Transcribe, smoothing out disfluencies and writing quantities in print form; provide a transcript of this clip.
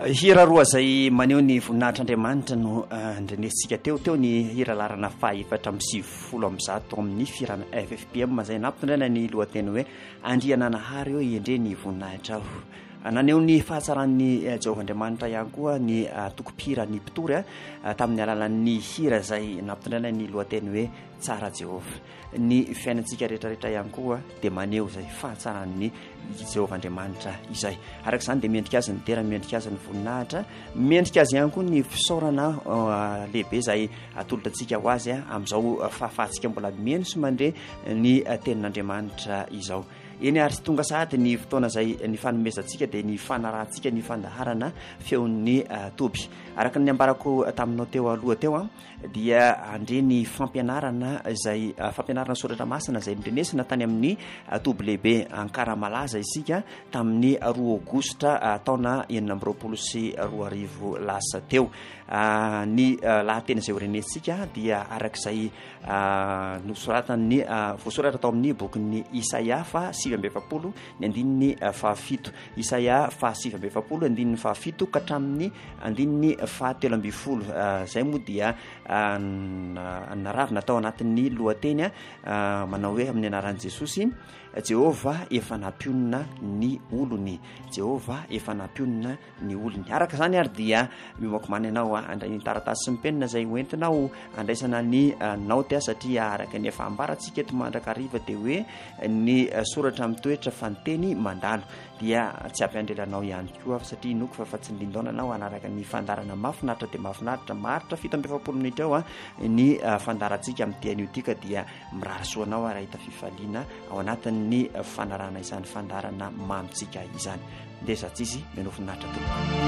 hira roa zay maneho ny voninahitryandriamanitra no andrenesika teo ny hira larana faefatra amby 70 amby 100 amin'ny firana FFPM mazay nampitondraina ny lohateny hoe andriananahary eo endre ny voninahitra aho naneo ny fahatsaran'ny Jehovandriamanitra ihany koa ny tokopira ny mpitory tamin'ny alalan'ny hira zay nampitondraina ny lohateny hoe tsara Jehova. Ny fiainantsika rehetrarehetra ihany koa dia maneho zay fahatsaran'ny Jehovandriamanitra izay. Araka izany dia miendrika azy ny tera, miendrika azy ny voninahitra, miendrika azy ihany koa ny fisaorana lehibe izay atolotantsika ho azy amin'izao fahafahantsika mbola mihaino sy mandre ny tenin'Andriamanitra izao. Eny ary tonga sahady ny fotoana zay ny fanomezantsika dia ny fanarahantsika ny fandaharana feon'ny toby. Araka ny ambarako taminao teo aloha teo dia andre ny fampianarana izay fampianarana soratra masina izay nodrenesina tany amin'ny toby lehibe Ankaramalaza isika tamin'ny 2 Aogositra taona 2020 sy 2020 lasa teo. Ny lahateny izay horenesitsika dia arak'izay nosoratany voasoratra tao amin'ny bokin'ny Isaia fa 7 ny andininy fahafito, Isaia fa 7 andininy fahafito ka hatramin'ny andininy 17 zay moa dia naravina tao anatin'ny lohateny manao hoe amin'ny anaran'i Jesosy Jehova efa nampionina ny olony, Jehova efa nampionina ny olony. Araka izany ary dia mimoako mananao andray ny taratasy sy ny penina izay hoentinao andraisana ny naoty satria araka ny efa ambarantsika eto mandrakariva dia hoe ny soratra mitoetra fa ny teny mandalo dia tsy ampiandrelanao ihany koa satria noko fa tsy nilindonanao anaraka ny fandarana mafinaritra dia mafinaritra maritra 7 minitra eo ny fandarantsika amin'ny dianio tika dia mirarisoanao raha hita fifaliana ao anatin'ny fanarana izany fandarana mamitsika izany. Ndesa tsisy menofinaritra tokoa.